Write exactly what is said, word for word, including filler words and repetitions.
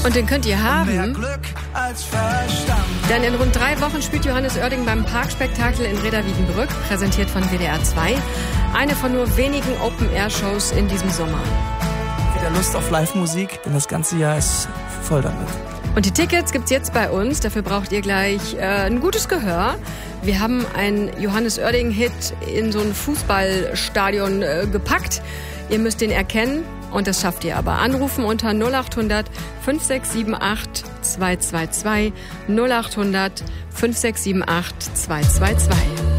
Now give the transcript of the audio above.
Und den könnt ihr haben. Mehr Glück als Verstand. Denn in rund drei Wochen spielt Johannes Oerding beim Parkspektakel in Reda-Wiedenbrück, präsentiert von W D R zwei. Eine von nur wenigen Open-Air-Shows in diesem Sommer. Wieder Lust auf Live-Musik, denn das ganze Jahr ist voll damit. Und die Tickets gibt's jetzt bei uns. Dafür braucht ihr gleich äh, ein gutes Gehör. Wir haben einen Johannes Oerding-Hit in so ein Fußballstadion äh, gepackt. Ihr müsst den erkennen und das schafft ihr aber. Anrufen unter null acht hundert fünf sechs sieben acht zwei zwei zwei null acht hundert fünf sechs sieben acht zwei zwei zwei.